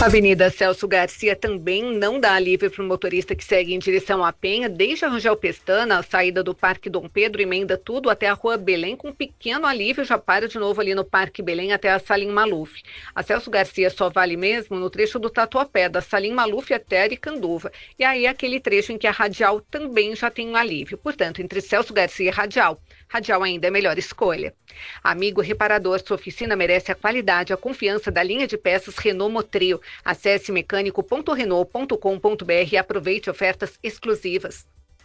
Avenida Celso Garcia também não dá alívio para o motorista que segue em direção à Penha, desde a Rangel Pestana, a saída do Parque Dom Pedro, emenda tudo até a Rua Belém, com um pequeno alívio, já para de novo ali no Parque Belém até a Salim Maluf. A Celso Garcia só vale mesmo no trecho do Tatuapé, da Salim Maluf até Aricanduva. E aí aquele trecho em que a Radial também já tem um alívio. Portanto, entre Celso Garcia e Radial ainda é a melhor escolha. Amigo reparador, sua oficina merece a qualidade e a confiança da linha de peças Renault Motril. Acesse mecânico.renault.com.br e aproveite ofertas exclusivas.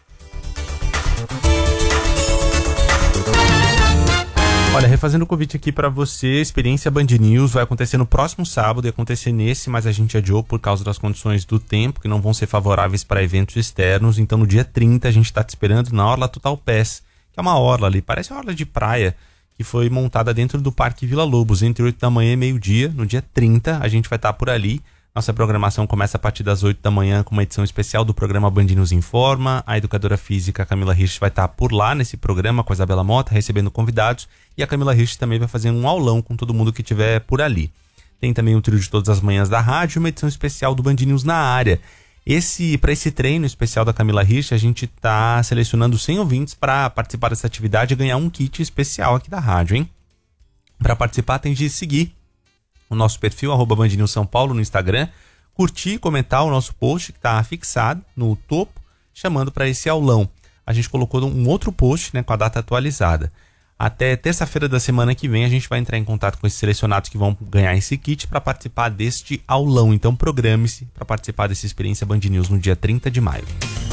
Olha, refazendo o convite aqui para você, Experiência Band News vai acontecer no próximo sábado, ia acontecer nesse, mas a gente adiou por causa das condições do tempo, que não vão ser favoráveis para eventos externos. Então no dia 30 a gente está te esperando na Orla Total Pass, que é uma orla ali, parece uma orla de praia, que foi montada dentro do Parque Vila Lobos, entre 8 da manhã e meio-dia. No dia 30 a gente vai estar por ali. Nossa programação começa a partir das 8 da manhã com uma edição especial do programa Band News Informa. A educadora física Camila Rich vai estar por lá nesse programa com a Isabela Mota, recebendo convidados. E a Camila Rich também vai fazer um aulão com todo mundo que estiver por ali. Tem também o trio de todas as manhãs da rádio e uma edição especial do Band News na área. Para esse treino especial da Camila Rich, a gente está selecionando 100 ouvintes para participar dessa atividade e ganhar um kit especial aqui da rádio, hein? Para participar tem de seguir o nosso perfil, @Band News São Paulo no Instagram, curtir e comentar o nosso post que está fixado no topo, chamando para esse aulão. A gente colocou um outro post, né, com a data atualizada. Até terça-feira da semana que vem a gente vai entrar em contato com esses selecionados que vão ganhar esse kit para participar deste aulão. Então programe-se para participar dessa experiência Band News no dia 30 de maio.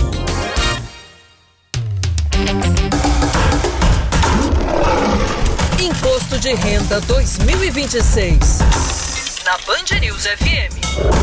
Imposto de Renda 2026 na Band News FM.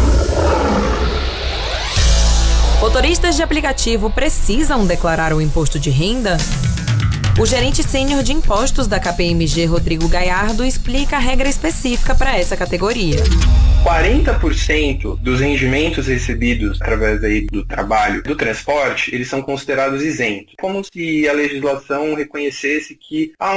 Motoristas de aplicativo precisam declarar o imposto de renda? O gerente sênior de impostos da KPMG, Rodrigo Gaiardo, explica a regra específica para essa categoria. 40% dos rendimentos recebidos através aí do trabalho, do transporte, eles são considerados isentos. Como se a legislação reconhecesse que